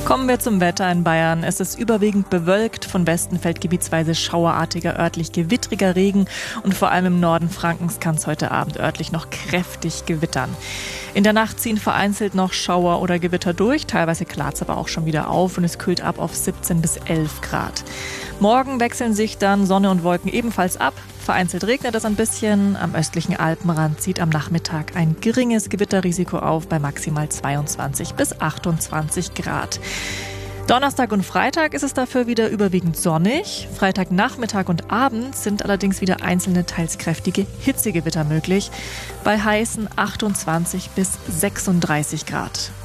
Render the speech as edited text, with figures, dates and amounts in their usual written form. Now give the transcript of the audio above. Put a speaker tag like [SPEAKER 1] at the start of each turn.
[SPEAKER 1] Kommen wir zum Wetter in Bayern. Es ist überwiegend bewölkt. Von Westen fällt gebietsweise schauerartiger, örtlich gewittriger Regen. Und vor allem im Norden Frankens kann es heute Abend örtlich noch kräftig gewittern. In der Nacht ziehen vereinzelt noch Schauer oder Gewitter durch. Teilweise klart es aber auch schon wieder auf und es kühlt ab auf 17 bis 11 Grad. Morgen wechseln sich dann Sonne und Wolken ebenfalls ab. Vereinzelt regnet es ein bisschen. Am östlichen Alpenrand zieht am Nachmittag ein geringes Gewitterrisiko auf bei maximal 22 bis 28 Grad. Donnerstag und Freitag ist es dafür wieder überwiegend sonnig. Freitagnachmittag und Abend sind allerdings wieder einzelne, teils kräftige Hitzegewitter möglich. Bei heißen 28 bis 36 Grad.